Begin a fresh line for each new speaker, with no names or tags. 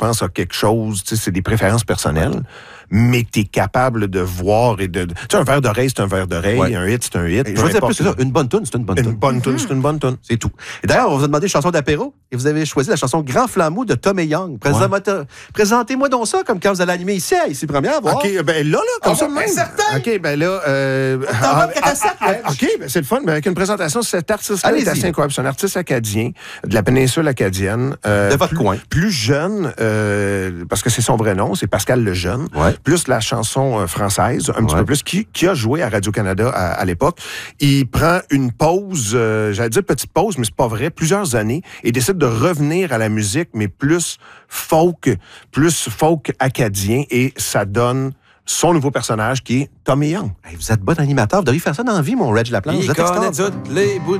pense, a quelque chose, tu sais, c'est des préférences personnelles, mais tu es capable de voir et de... Tu sais, un verre d'oreille, c'est un verre d'oreille, un hit, c'est un hit.
Je veux dire plus, c'est ça, une bonne toune, c'est une bonne toune.
Une bonne toune, c'est une bonne toune.
C'est tout. Et d'ailleurs, on vous a demandé une chanson d'apéro, et vous avez choisi la chanson Grand Flambeau de Tom et Young. Présentez-moi donc ça, comme quand vous allez animer ici Première, voir.
OK, ben là, comme ça, même.
Certain.
OK, ben là... OK, ben c'est le fun, mais avec une présentation, cet artiste-là est assez incroyable. C'est un artiste acadien, de la péninsule acadienne.
De votre coin.
Plus jeune, parce que c'est son vrai nom, c'est Pascal Lejeune.
Ouais.
Plus la chanson française, un petit peu plus, qui a joué à Radio-Canada à l'époque. Il prend une pause, j'allais dire petite pause, mais c'est pas vrai, plusieurs années, et décide de revenir à la musique, mais plus folk acadien, et ça donne son nouveau personnage qui est Tommy Young.
Hey, vous êtes bon animateur, vous devriez faire ça dans la vie, mon Reg Laplante. Vous êtes extraordinaire.